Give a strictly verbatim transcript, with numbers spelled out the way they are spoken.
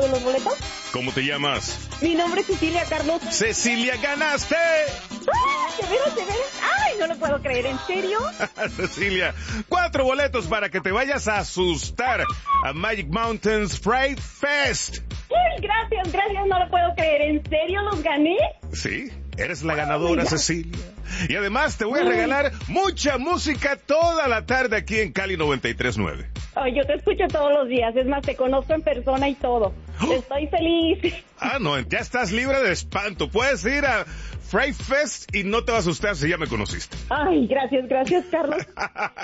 todos los boletos. ¿Cómo te llamas? Mi nombre es Cecilia, Carlos. ¡Cecilia, ganaste! ¡Ay, de veras, de veras! ¡Ay, no lo puedo creer! ¿En serio? Cecilia, cuatro boletos para que te vayas a asustar a Magic Mountains Fright Fest. ¡Ay, gracias, gracias! No lo puedo creer. ¿En serio los gané? Sí, eres la ganadora, oh, Cecilia. Y además te voy a regalar mucha música toda la tarde aquí en Cali noventa y tres punto nueve. Ay, yo te escucho todos los días. Es más, te conozco en persona y todo. Oh. Estoy feliz. Ah, no, ya estás libre de espanto. Puedes ir a Fright Fest y no te vas a asustar si ya me conociste. Ay, gracias, gracias, Carlos.